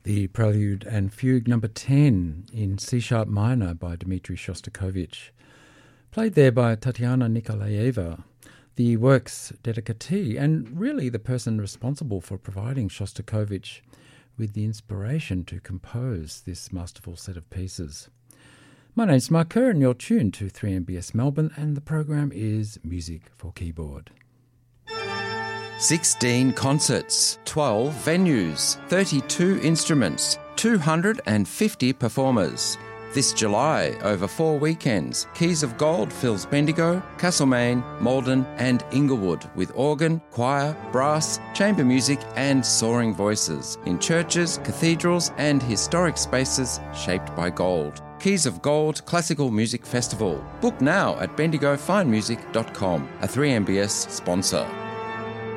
The Prelude and Fugue number 10 in C-sharp minor by Dmitri Shostakovich, played there by Tatiana Nikolaeva, the work's dedicatee and really the person responsible for providing Shostakovich with the inspiration to compose this masterful set of pieces. My name's Mark Kerr and you're tuned to 3MBS Melbourne, and the program is Music for Keyboard. 16 concerts, 12 venues, 32 instruments, 250 performers. This July, over 4 weekends, Keys of Gold fills Bendigo, Castlemaine, Maldon and Inglewood with organ, choir, brass, chamber music and soaring voices in churches, cathedrals and historic spaces shaped by gold. Keys of Gold Classical Music Festival. Book now at bendigofinemusic.com, a 3MBS sponsor.